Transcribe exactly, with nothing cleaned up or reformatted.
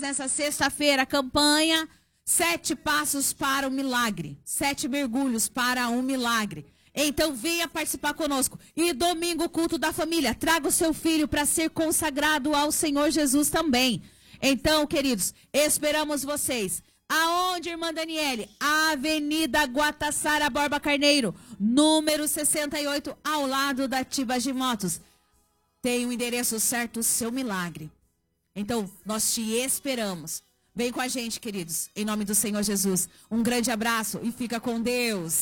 nessa sexta-feira, campanha Sete Passos para o Milagre. Sete mergulhos para um milagre. Então venha participar conosco. E domingo, culto da família. Traga o seu filho para ser consagrado ao Senhor Jesus também. Então, queridos, esperamos vocês. Aonde, irmã Daniele? Avenida Guatassara Borba Carneiro, número sessenta e oito, ao lado da Tibas de Motos. Tem o endereço certo, o seu milagre. Então, nós te esperamos. Vem com a gente, queridos, em nome do Senhor Jesus. Um grande abraço e fica com Deus.